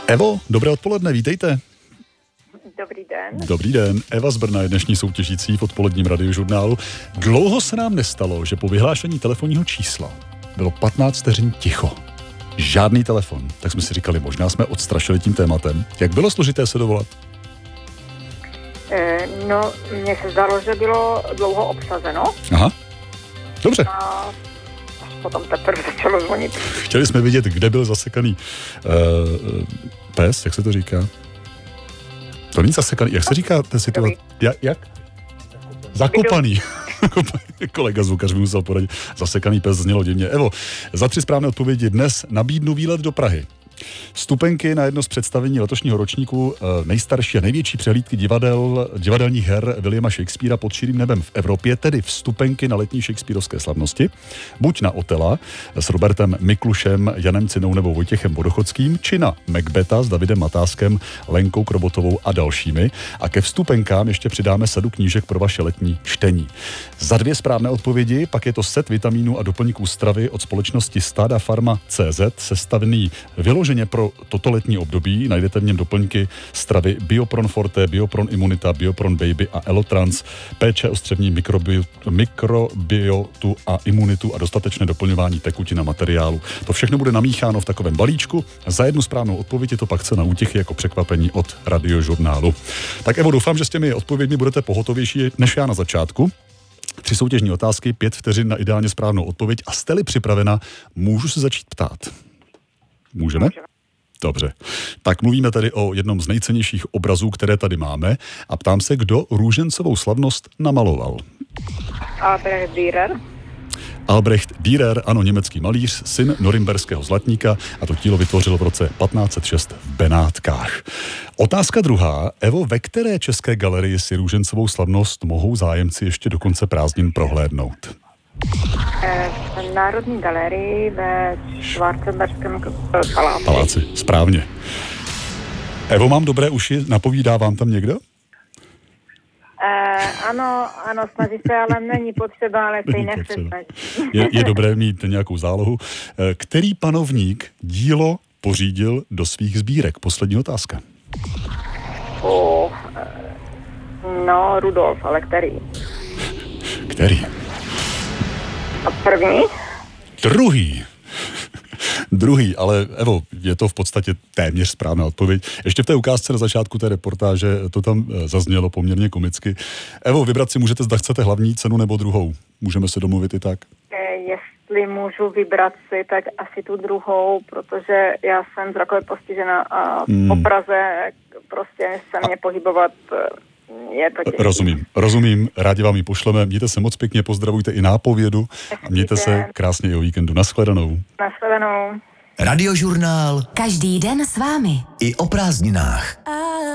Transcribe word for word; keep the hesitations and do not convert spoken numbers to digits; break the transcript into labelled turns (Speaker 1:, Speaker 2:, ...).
Speaker 1: Evo, dobré odpoledne, vítejte.
Speaker 2: Dobrý den.
Speaker 1: Dobrý den, Eva z Brna je dnešní soutěžící v odpoledním radiožurnálu. Dlouho se nám nestalo, že po vyhlášení telefonního čísla bylo patnáct vteřin ticho. Žádný telefon. Tak jsme si říkali, možná jsme odstrašili tím tématem. Jak bylo složité se dovolat?
Speaker 2: E, no, mně se zdalo, že bylo dlouho obsazeno.
Speaker 1: Aha, dobře.
Speaker 2: A potom teprve začalo zvonit.
Speaker 1: Chtěli jsme vidět, kde byl zasekaný uh, pes, jak se to říká? To není zasekaný, jak se říká ten situace? Jak? jak? Zakopaný. Kolega zvukař mi musel poradit. Zasekaný pes znělo divně. Evo, za tři správné odpovědi dnes nabídnu výlet do Prahy. Vstupenky na jedno z představení letošního ročníku nejstarší a největší přehlídky divadel, divadelních her Williama Shakespearea pod širým nebem v Evropě, tedy vstupenky na letní shakespearovské slavnosti, buď na Otela s Robertem Miklušem, Janem Cinou nebo Vojtěchem Vodochodským, či na Macbetha s Davidem Matáskem, Lenkou Krobotovou a dalšími. A ke vstupenkám ještě přidáme sadu knížek pro vaše letní čtení. Za dvě správné odpovědi pak je to set vitamínů a doplňků stravy od společnosti Stada Pharma C Z, sestavený vyloženě pro toto letní období. Najdete v něm doplňky stravy Biopron Forte, Biopron Immunita, Biopron Baby a Elotrans, péče o střevní mikrobiotu, mikrobiotu a imunitu a dostatečné doplňování tekutin a materiálu. To všechno bude namícháno v takovém balíčku. Za jednu správnou odpověď je to pak cena útěchy jako překvapení od radiožurnálu. Tak Evo, doufám, že s těmi odpověďmi budete pohotovější než já na začátku. Tři soutěžní otázky, pět vteřin na ideálně správnou odpověď a jste-li připravena, můžu se začít ptát. Můžeme? Dobře. Tak mluvíme tady o jednom z nejcennějších obrazů, které tady máme a ptám se, kdo růžencovou slavnost namaloval.
Speaker 2: Albrecht Dürer.
Speaker 1: Albrecht Dürer, ano, německý malíř, syn norimberského zlatníka a to dílo vytvořil v roce patnáct set šest v Benátkách. Otázka druhá. Evo, ve které české galerii si růžencovou slavnost mohou zájemci ještě do konce prázdnin prohlédnout?
Speaker 2: V Národní galerii ve Schwarzenberském paláci.
Speaker 1: Paláci, správně. Evo, mám dobré uši, napovídá vám tam někdo?
Speaker 2: E, ano, ano, snaží se, ale není potřeba, ale se nechce snažit.
Speaker 1: Je, je dobré mít nějakou zálohu. Který panovník dílo pořídil do svých sbírek? Poslední otázka.
Speaker 2: O, no, Rudolf, ale který?
Speaker 1: Který?
Speaker 2: A první?
Speaker 1: Druhý. Druhý, ale Evo, je to v podstatě téměř správná odpověď. Ještě v té ukázce na začátku té reportáže to tam zaznělo poměrně komicky. Evo, vybrat si můžete, zda chcete hlavní cenu nebo druhou. Můžeme se domluvit i tak?
Speaker 2: Jestli můžu vybrat si, tak asi tu druhou, protože já jsem zrakově postižena a hmm. po Praze prostě se mě pohybovat je to těžké.
Speaker 1: Rozumím, rozumím, rádi vám ji pošleme. Mějte se moc pěkně, pozdravujte i nápovědu a mějte se krásně i o víkendu. Nashledanou.
Speaker 2: Nashledanou.
Speaker 3: Radiožurnál.
Speaker 4: Každý den s vámi.
Speaker 3: I o prázdninách.